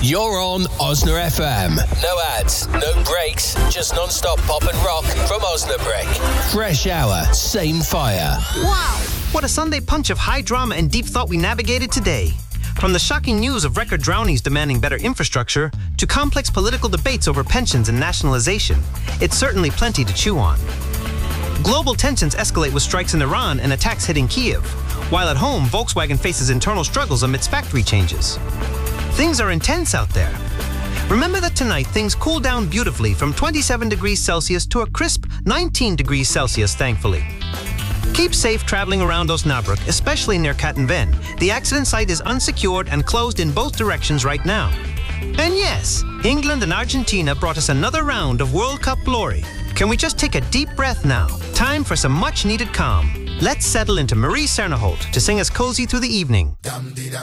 You're on Osna FM. No ads, no breaks, just non-stop pop and rock from Osnabrick. Fresh hour, same fire. Wow! What a Sunday punch of high drama and deep thought we navigated today. From the shocking news of record drownies demanding better infrastructure to complex political debates over pensions and nationalization, it's certainly plenty to chew on. Global tensions escalate with strikes in Iran and attacks hitting Kyiv, while at home, Volkswagen faces internal struggles amidst factory changes. Things are intense out there. Remember that tonight things cool down beautifully from 27 degrees Celsius to a crisp 19 degrees Celsius, thankfully. Keep safe traveling around Osnabrück, especially near Kattenven. The accident site is unsecured and closed in both directions right now. And yes, England and Argentina brought us another round of World Cup glory. Can we just take a deep breath now? Time for some much-needed calm. Let's settle into Marie Serneholt to sing us cozy through the evening.